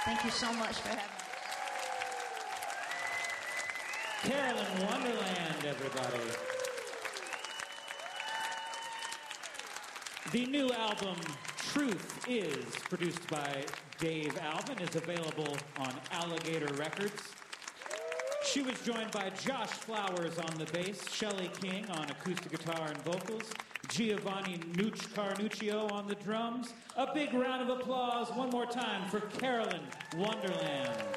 Thank you so much for having me. Carolyn Wonderland, everybody. The new album, Truth Is, produced by Dave Alvin, is available on Alligator Records. She was joined by Josh Flowers on the bass, Shelley King on acoustic guitar and vocals, Giovanni Carnuccio on the drums. A big round of applause one more time for Carolyn Wonderland.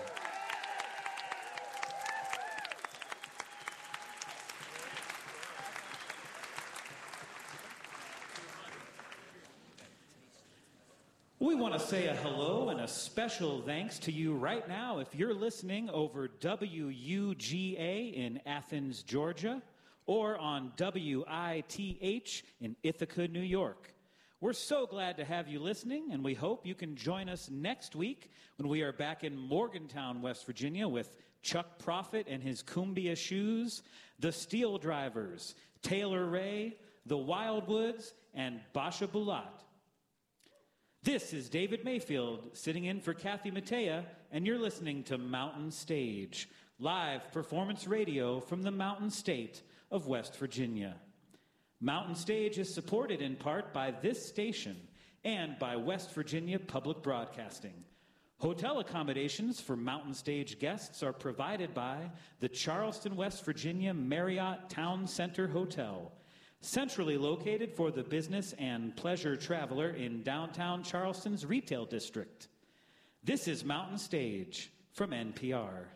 We want to say a hello and a special thanks to you right now if you're listening over WUGA in Athens, Georgia, or on WITH in Ithaca, New York. We're so glad to have you listening, and we hope you can join us next week when we are back in Morgantown, West Virginia with Chuck Prophet and his Cumbia Shoes, the Steel Drivers, Taylor Ray, the Wildwoods, and Basha Bulat. This is David Mayfield sitting in for Kathy Mattea, and you're listening to Mountain Stage, live performance radio from the Mountain State of West Virginia. Mountain Stage is supported in part by this station and by West Virginia Public Broadcasting. Hotel accommodations for Mountain Stage guests are provided by the Charleston, West Virginia Marriott Town Center Hotel, centrally located for the business and pleasure traveler in downtown Charleston's retail district. This is Mountain Stage from NPR.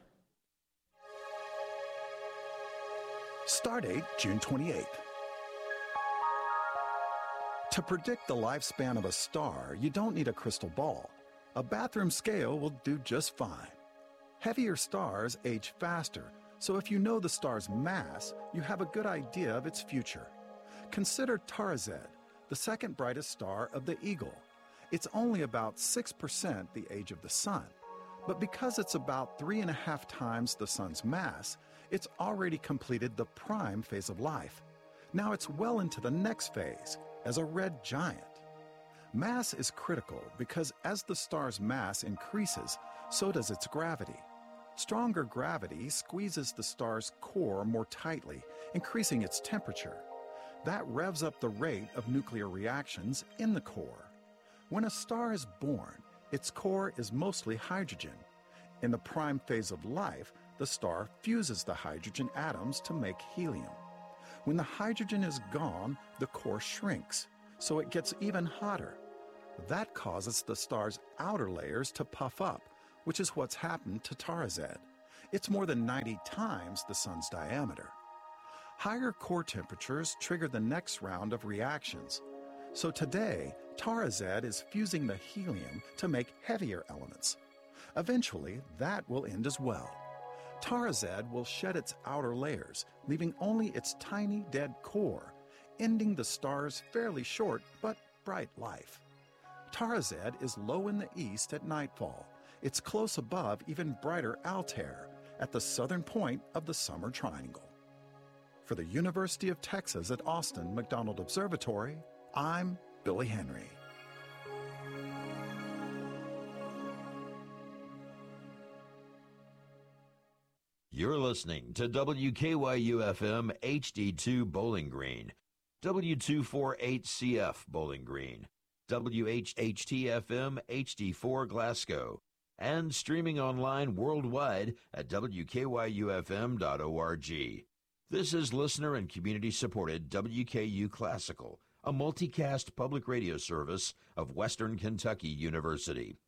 Stardate, June 28th. To predict the lifespan of a star, you don't need a crystal ball. A bathroom scale will do just fine. Heavier stars age faster, so if you know the star's mass, you have a good idea of its future. Consider Tarazed, the second brightest star of the Eagle. It's only about 6% the age of the Sun, but because it's about 3.5 times the Sun's mass, it's already completed the prime phase of life. Now it's well into the next phase, as a red giant. Mass is critical because as the star's mass increases, so does its gravity. Stronger gravity squeezes the star's core more tightly, increasing its temperature. That revs up the rate of nuclear reactions in the core. When a star is born, its core is mostly hydrogen. In the prime phase of life, the star fuses the hydrogen atoms to make helium. When the hydrogen is gone, the core shrinks, so it gets even hotter. That causes the star's outer layers to puff up, which is what's happened to Tarazed. It's more than 90 times the Sun's diameter. Higher core temperatures trigger the next round of reactions. So today, Tarazed is fusing the helium to make heavier elements. Eventually, that will end as well. Tarazed will shed its outer layers, leaving only its tiny dead core, ending the star's fairly short but bright life. Tarazed is low in the east at nightfall. It's close above even brighter Altair, at the southern point of the Summer Triangle. For the University of Texas at Austin McDonald Observatory, I'm Billy Henry. You're listening to WKYU-FM HD2 Bowling Green, W248CF Bowling Green, WHHT-FM HD4 Glasgow, and streaming online worldwide at WKYUFM.org. This is listener and community-supported WKU Classical, a multicast public radio service of Western Kentucky University.